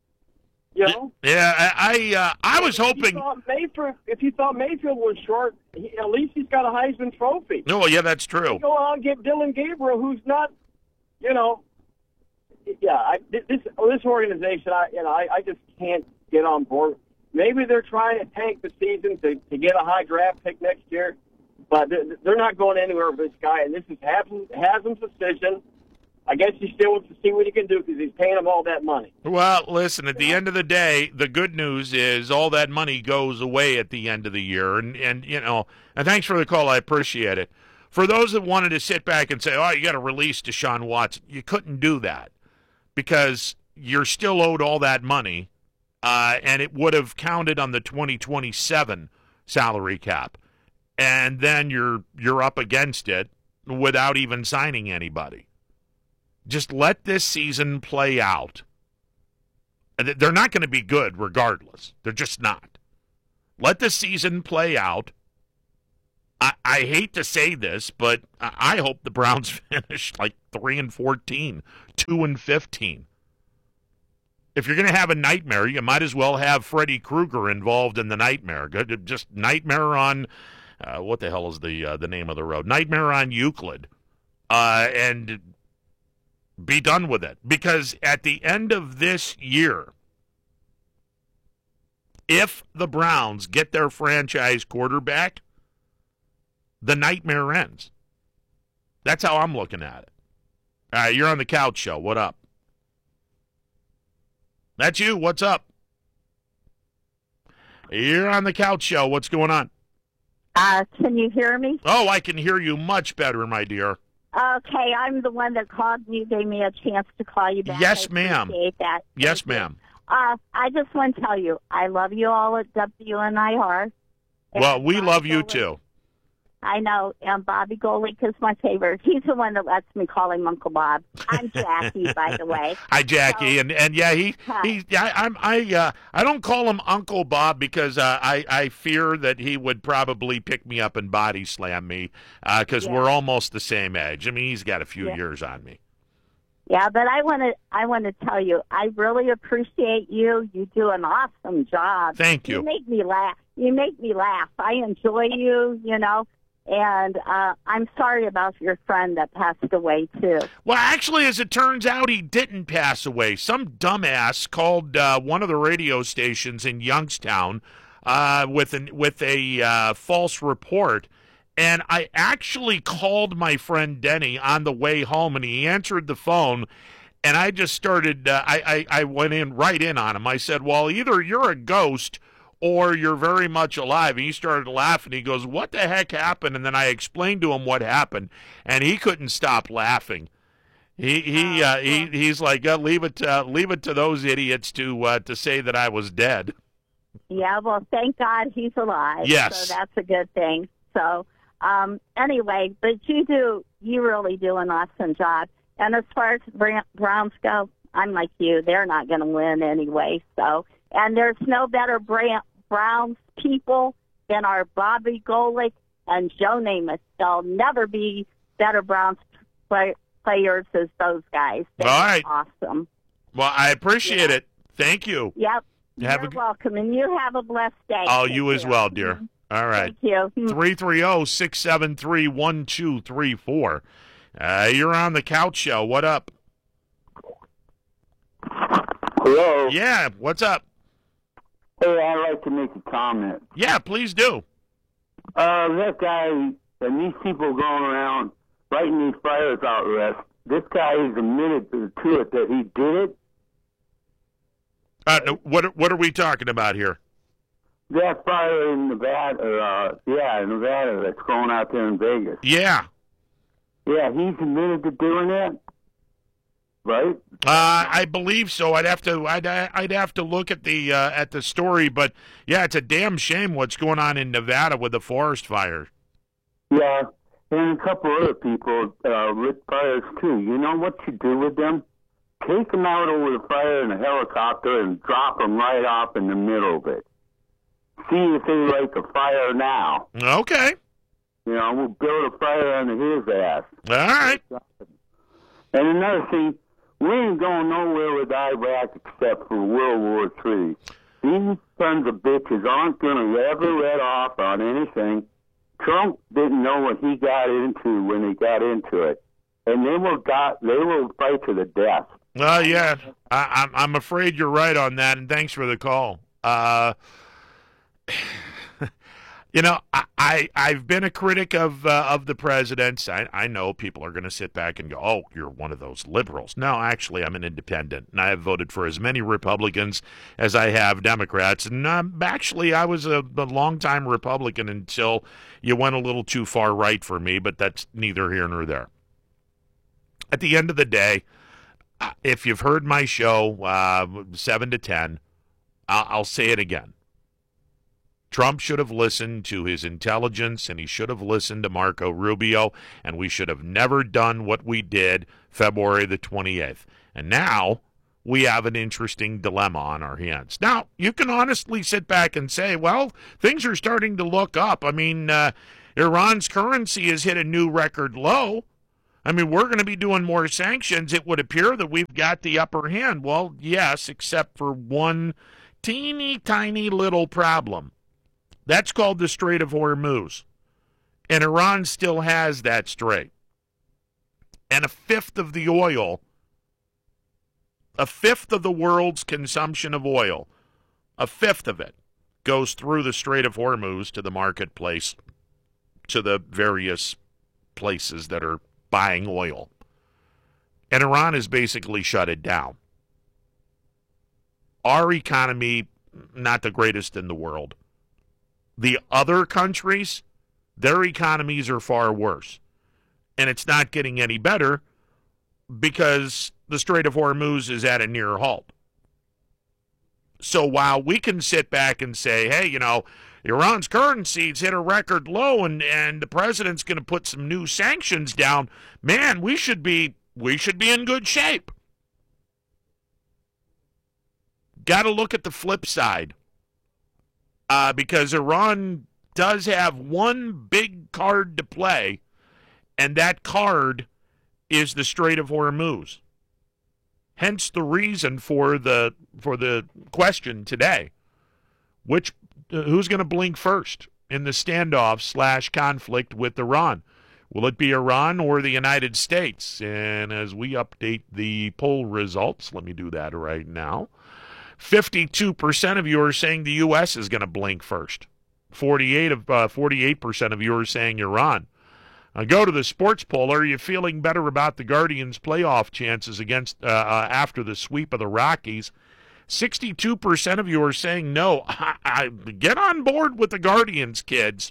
You know? Yeah, I I, uh, I was if hoping. You thought Mayfield, if you thought Mayfield was short, he, at least he's got a Heisman Trophy. No, yeah, that's true. You go out and get Dylan Gabriel, who's not, you know. Yeah, I, this this organization, I you know, I, I just can't get on board. Maybe they're trying to tank the season to, to get a high draft pick next year, but they're, they're not going anywhere with this guy. And this is Haslam's, Haslam's decision. I guess he still wants to see what he can do because he's paying him all that money. Well, listen, at the end of the day, the good news is all that money goes away at the end of the year. And, and you know, and thanks for the call. I appreciate it. For those that wanted to sit back and say, oh, you got to release Deshaun Watson, you couldn't do that because you're still owed all that money, uh, and it would have counted on the twenty twenty-seven salary cap, and then you're you're up against it without even signing anybody. Just let this season play out. They're not going to be good regardless. They're just not. Let the season play out. I, I hate to say this, but I hope the Browns finish like three and fourteen, two and fifteen. If you're going to have a nightmare, you might as well have Freddy Krueger involved in the nightmare. Just Nightmare on, uh, what the hell is the uh, the name of the road? Nightmare on Euclid. Uh, and be done with it. Because at the end of this year, if the Browns get their franchise quarterback, the nightmare ends. That's how I'm looking at it. All right, you're on the Couch Show. What up? That's you. What's up? You're on the Couch Show. What's going on? Uh, can you hear me? Oh, I can hear you much better, my dear. Okay, I'm the one that called and you. Gave me a chance to call you back. Yes, I ma'am. appreciate that. Yes, Thank you. ma'am. Uh, I just want to tell you, I love you all at W N I R. Well, we Bobby love you Golick, too. I know, and Bobby Golick is my favorite. He's the one that lets me call him Uncle Bob. I'm Jackie, by the way. Hi, Jackie, So- and and yeah, he Hi. he. I, I'm I uh I don't call him Uncle Bob because uh, I I fear that he would probably pick me up and body slam me because Yeah. we're almost the same age. I mean, he's got a few Yeah. years on me. Yeah, but I want to I want to tell you, I really appreciate you. You do an awesome job. Thank you. You make me laugh. You make me laugh. I enjoy you, you know. And uh, I'm sorry about your friend that passed away, too. Well, actually, as it turns out, he didn't pass away. Some dumbass called uh, one of the radio stations in Youngstown uh, with an with a uh, false report. And I actually called my friend Denny on the way home, and he answered the phone. And I just started, uh, I, I, I went in right in on him. I said, well, either you're a ghost or you're very much alive. And he started laughing. He goes, what the heck happened? And then I explained to him what happened, and he couldn't stop laughing. He he uh, he he's like, uh, leave it to, leave it to those idiots to uh, to say that I was dead. Yeah, well, thank God he's alive. Yes. So that's a good thing. So um, anyway, but you do, you really do an awesome job. And as far as Bra- Browns go, I'm like you. They're not going to win anyway. So, and there's no better Bra- Browns people than our Bobby Golick and Joe Namath. There'll never be better Browns play- players as those guys. They're All right. awesome. Well, I appreciate it. Thank you. Yep. Have You're a- welcome, and you have a blessed day. Oh, Take you as care. well, dear. All right. Thank you. three three zero, six seven three, one two three four. Uh, you're on the Couch Show. What up? Hello. Yeah, what's up? Hey, I'd like to make a comment. Yeah, please do. Uh, that guy and these people going around writing these fires out arrests, this guy is admitted to it that he did it. Uh, no, what what are we talking about here? That fire in Nevada, uh, yeah, in Nevada that's going out there in Vegas. Yeah. Yeah, he's admitted to doing that, right? Uh, I believe so. I'd have to. I'd. I'd have to look at the uh, at the story, but yeah, it's a damn shame what's going on in Nevada with the forest fire. Yeah, and a couple other people uh, lit fires too. You know what you do with them? Take them out over the fire in a helicopter and drop them right off in the middle of it. See if they like a fire now. Okay. You know, we'll build a fire under his ass. All right. And another thing, we ain't going nowhere with Iraq except for World War Three. These sons of bitches aren't going to ever let off on anything. Trump didn't know what he got into when he got into it, and they will got they will fight to the death. Uh, yeah, I, I'm I'm afraid you're right on that, and thanks for the call. Uh, you know, I, I I've been a critic of uh, of the president's. I I know people are going to sit back and go, "Oh, you're one of those liberals." No, actually, I'm an independent, and I have voted for as many Republicans as I have Democrats. And um, actually, I was a, a longtime Republican until you went a little too far right for me. But that's neither here nor there. At the end of the day, if you've heard my show, uh, seven to ten, I'll, I'll say it again. Trump should have listened to his intelligence, and he should have listened to Marco Rubio, and we should have never done what we did February the twenty-eighth. And now we have an interesting dilemma on our hands. Now, you can honestly sit back and say, well, things are starting to look up. I mean, uh, Iran's currency has hit a new record low. I mean, we're going to be doing more sanctions. It would appear that we've got the upper hand. Well, yes, except for one teeny tiny little problem. That's called the Strait of Hormuz. And Iran still has that strait. And a fifth of the oil, a fifth of the world's consumption of oil, a fifth of it goes through the Strait of Hormuz to the marketplace, to the various places that are buying oil. And Iran has basically shut it down. Our economy, not the greatest in the world. The other countries, their economies are far worse. And it's not getting any better because the Strait of Hormuz is at a near halt. So while we can sit back and say, hey, you know, Iran's currency's hit a record low and, and the president's going to put some new sanctions down, man, we should be we should be in good shape. Got to look at the flip side. Uh, because Iran does have one big card to play, and that card is the Strait of Hormuz. Hence the reason for the for the question today. Which uh, who's going to blink first in the standoff slash conflict with Iran? Will it be Iran or the United States? And as we update the poll results, let me do that right now. fifty-two percent of you are saying the U S is going to blink first. forty-eight of uh, forty-eight percent of you are saying Iran. Uh, go to the sports poll. Are you feeling better about the Guardians' playoff chances against uh, uh, after the sweep of the Rockies? sixty-two percent of you are saying no. I, I, get on board with the Guardians, kids.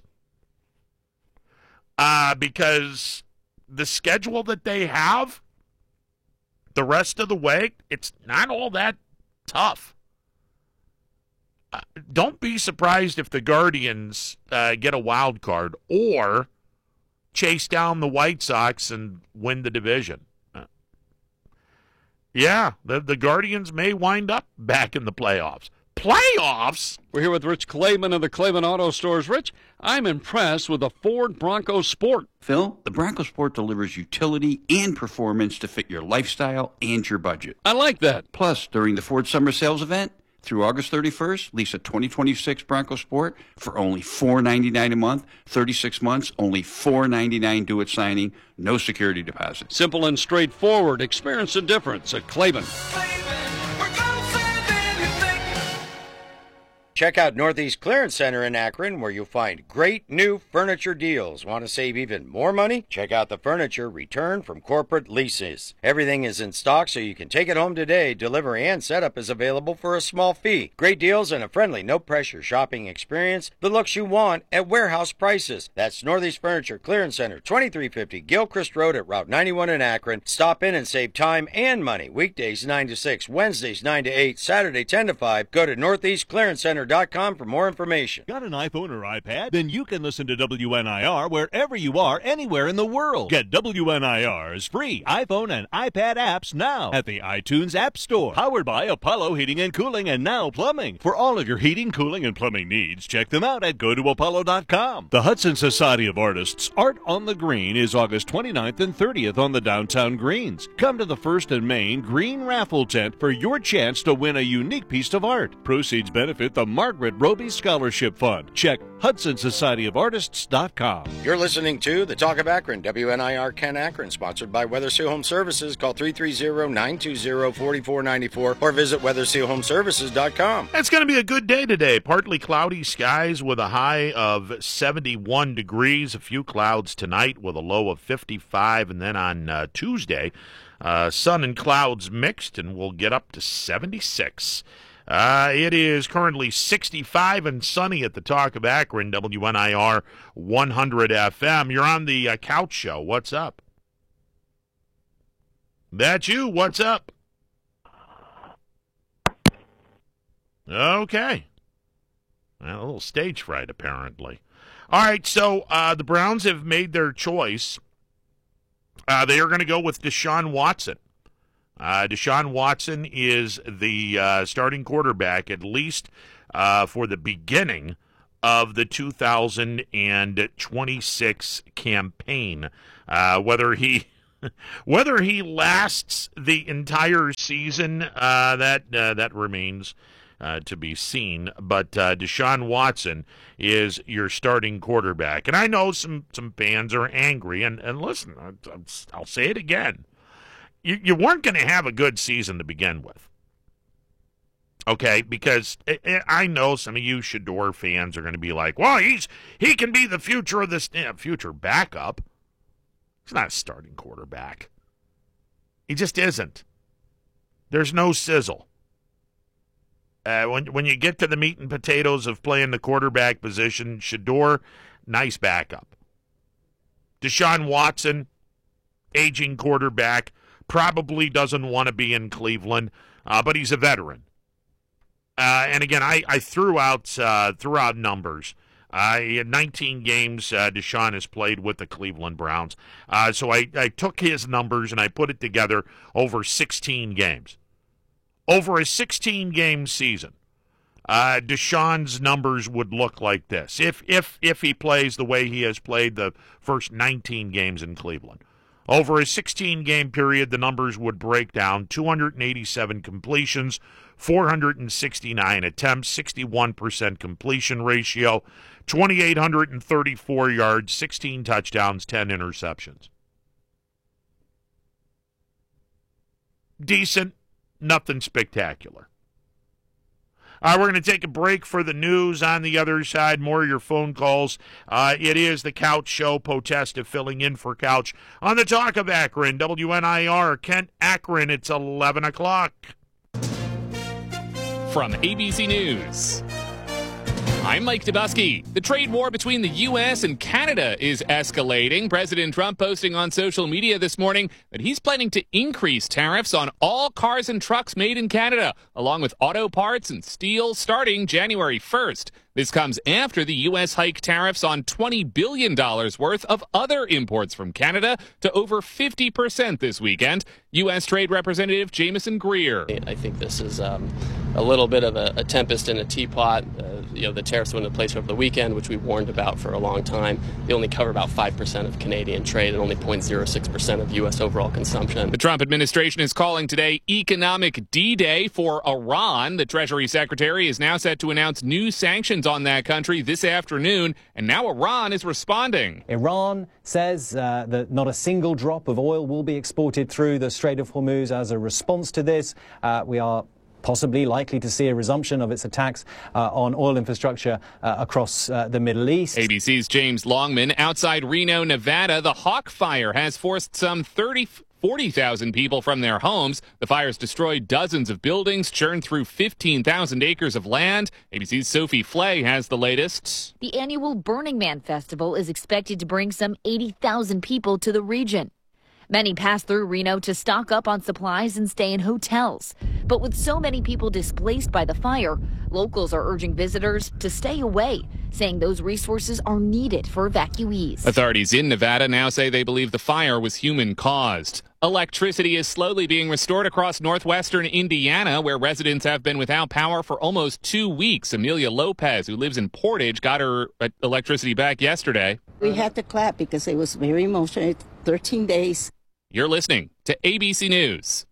Uh, because the schedule that they have, the rest of the way, it's not all that tough. Uh, don't be surprised if the Guardians uh, get a wild card or chase down the White Sox and win the division. Uh, yeah, the, the Guardians may wind up back in the playoffs. Playoffs? We're here with Rich Clayman of the Clayman Auto Stores. Rich, I'm impressed with the Ford Bronco Sport. Phil, the Bronco Sport delivers utility and performance to fit your lifestyle and your budget. I like that. Plus, during the Ford Summer Sales event, through August thirty-first, lease a twenty twenty-six Bronco Sport for only four ninety-nine a month, thirty-six months, only four ninety-nine due at signing, no security deposit. Simple and straightforward. Experience the difference at Clayman. Check out Northeast Clearance Center in Akron, where you'll find great new furniture deals. Want to save even more money? Check out the furniture returned from corporate leases. Everything is in stock, so you can take it home today. Delivery and setup is available for a small fee. Great deals and a friendly, no-pressure shopping experience. The looks you want at warehouse prices. That's Northeast Furniture Clearance Center, twenty-three fifty Gilchrist Road at Route ninety-one in Akron. Stop in and save time and money. Weekdays nine to six, Wednesdays nine to eight, Saturday ten to five. Go to northeast clearance center dot com for more information. Got an iPhone or iPad? Then you can listen to W N I R wherever you are, anywhere in the world. Get W N I R's free iPhone and iPad apps now at the iTunes App Store. Powered by Apollo Heating and Cooling and Now Plumbing. For all of your heating, cooling, and plumbing needs, check them out at go to apollo dot com. The Hudson Society of Artists Art on the Green is August twenty-ninth and thirtieth on the downtown greens. Come to the First and Main Green Raffle Tent for your chance to win a unique piece of art. Proceeds benefit the Margaret Roby Scholarship Fund. Check hudson society of artists dot com. You're listening to The Talk of Akron, W N I R Ken Akron, sponsored by Weather Seal Home Services. Call three three zero, nine two zero, four four nine four or visit weather seal home services dot com. It's going to be a good day today. Partly cloudy skies with a high of seventy-one degrees. A few clouds tonight with a low of fifty-five. And then on uh, Tuesday, uh, sun and clouds mixed, and we'll get up to seventy-six. Uh, it is currently sixty-five and sunny at the Talk of Akron, W N I R one hundred F M. You're on the uh, Couch Show. What's up? That's you. What's up? Okay. Well, a little stage fright, apparently. All right, so uh, the Browns have made their choice. Uh, they are going to go with Deshaun Watson. Uh, Deshaun Watson is the uh, starting quarterback, at least uh, for the beginning of the two thousand twenty-six campaign. Uh, whether he whether he lasts the entire season, uh, that uh, that remains uh, to be seen. But uh, Deshaun Watson is your starting quarterback, and I know some some fans are angry. And and listen, I'll, I'll say it again: you you weren't going to have a good season to begin with. Okay, because I know some of you Shedeur fans are going to be like, well, he's he can be the future of this yeah, future backup. He's not a starting quarterback. He just isn't. There's no sizzle. Uh, when when you get to the meat and potatoes of playing the quarterback position, Shedeur, nice backup. Deshaun Watson, aging quarterback, probably doesn't want to be in Cleveland, uh, but he's a veteran. Uh, and again, I, I threw out uh, threw out numbers. Uh, he had nineteen games uh, Deshaun has played with the Cleveland Browns. Uh, so I, I took his numbers and I put it together over sixteen games. Over a sixteen-game season, uh, Deshaun's numbers would look like this. If, if, if he plays the way he has played the first nineteen games in Cleveland. Over a sixteen-game period, the numbers would break down: two hundred eighty-seven completions, four hundred sixty-nine attempts, sixty-one percent completion ratio, two thousand eight hundred thirty-four yards, sixteen touchdowns, ten interceptions. Decent, nothing spectacular. All right, we're going to take a break for the news. On the other side, more of your phone calls. Uh, it is the Couch Show. Potesta filling in for Couch on the Talk of Akron. W N I R, Kent, Akron. It's eleven o'clock. From A B C News, I'm Mike Dubusky. The trade war between the U S and Canada is escalating. President Trump posting on social media this morning that he's planning to increase tariffs on all cars and trucks made in Canada, along with auto parts and steel, starting January first. This comes after the U S hiked tariffs on twenty billion dollars worth of other imports from Canada to over fifty percent this weekend. U S Trade Representative Jameson Greer. I think this is um, a little bit of a, a tempest in a teapot. Uh, you know, the tariffs went into place over the weekend, which we warned about for a long time. They only cover about five percent of Canadian trade and only zero point zero six percent of U S overall consumption. The Trump administration is calling today Economic D-Day for Iran. The Treasury Secretary is now set to announce new sanctions on that country this afternoon, and now Iran is responding. Iran says uh, that not a single drop of oil will be exported through the Strait of Hormuz. As a response to this, uh, we are possibly likely to see a resumption of its attacks uh, on oil infrastructure uh, across uh, the Middle East. A B C's James Longman. Outside Reno, Nevada, the Hawk Fire has forced some thirty forty thousand people from their homes. The fire's destroyed dozens of buildings, churned through fifteen thousand acres of land. A B C's Sophie Flay has the latest. The annual Burning Man Festival is expected to bring some eighty thousand people to the region. Many pass through Reno to stock up on supplies and stay in hotels. But with so many people displaced by the fire, locals are urging visitors to stay away, saying those resources are needed for evacuees. Authorities in Nevada now say they believe the fire was human-caused. Electricity is slowly being restored across northwestern Indiana, where residents have been without power for almost two weeks. Amelia Lopez, who lives in Portage, got her electricity back yesterday. We had to clap because it was very emotional. thirteen days. You're listening to A B C News.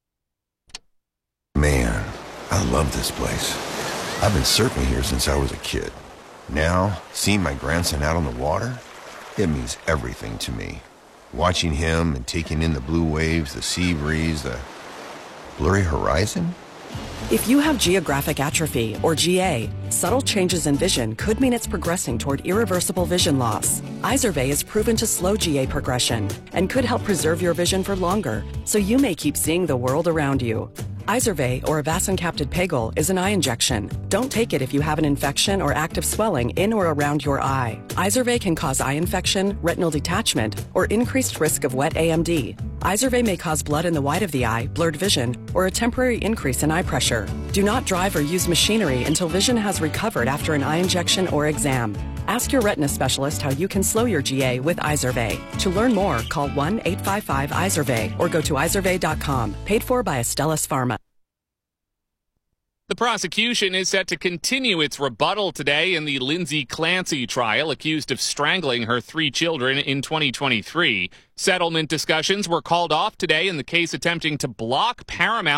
Man, I love this place. I've been surfing here since I was a kid. Now, seeing my grandson out on the water, it means everything to me. Watching him and taking in the blue waves, the sea breeze, the blurry horizon. If you have geographic atrophy, or G A, subtle changes in vision could mean it's progressing toward irreversible vision loss. Izervay is proven to slow G A progression and could help preserve your vision for longer, so you may keep seeing the world around you. Izervay, or avacincaptad pegol, is an eye injection. Don't take it if you have an infection or active swelling in or around your eye. Izervay can cause eye infection, retinal detachment, or increased risk of wet A M D. Izervay may cause blood in the white of the eye, blurred vision, or a temporary increase in eye pressure. Do not drive or use machinery until vision has recovered after an eye injection or exam. Ask your retina specialist how you can slow your G A with Izervay. To learn more, call one eight five five Izervay or go to izervay dot com. Paid for by Astellas Pharma. The prosecution is set to continue its rebuttal today in the Lindsay Clancy trial, accused of strangling her three children in twenty twenty-three. Settlement discussions were called off today in the case attempting to block Paramount